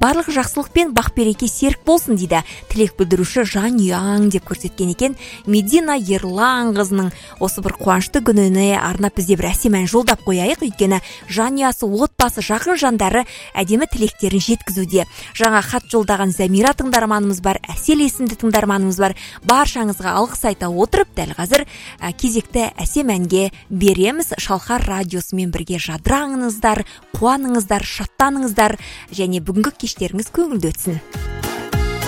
барлық жақсылық пен бақ-береке серік болсын дейді тілек білдіруші жанұяң деп көрсеткен екен. Медина Ерлан қызының осы бір қуанышты күніне арнап бізде бір әсем ән жолдап қояйық, өйткені жанұясы, отбасы, жақын жандары әдемі тілектерін жеткізуде. Жаңа хат жолдаған Замира тыңдарманымыз бар, Әсел есімді тыңдарманымыз бар. Баршаңызға алғыс айта отырып, дәл қазір кезекті әсем әнге береміз. Шалқар радиосымен бірге жадыраңыздар, қуаныңыздар, шаттаныңыздар және бүгінгі кештеріңіз көңілді өтсін.